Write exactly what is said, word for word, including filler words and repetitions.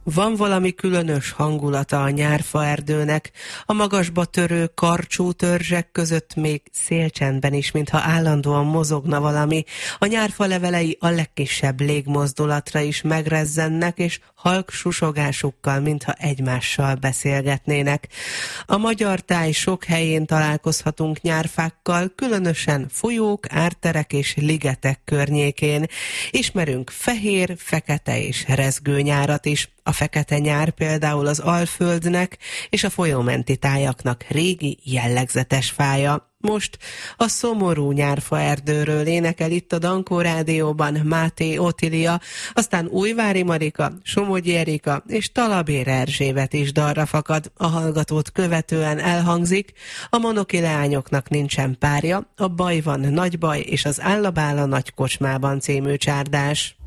Van valami különös hangulata a nyárfa erdőnek, a magasba törő karcsú törzsek között még szélcsendben is, mintha állandóan mozogna valami. A nyárfa levelei a legkisebb légmozdulatra is megrezzennek, és halk susogásukkal, mintha egymással beszélgetnének. A magyar táj sok helyén találkozhatunk nyárfákkal, különösen folyók, árterek és ligetek környékén. Ismerünk fehér, fekete és rezgő nyárat is. A fekete nyár például az Alföldnek és a folyómenti tájaknak régi jellegzetes fája. Most a szomorú nyárfa erdőről énekel itt a Dankó Rádióban Máté Otília, aztán Újvári Marika, Somogyi Erika és Talabér Erzsébet is dalra fakad. A hallgatót követően elhangzik: a Monoki leányoknak nincsen párja, a baj van nagy baj, és az Állabál a nagy kocsmában című csárdás.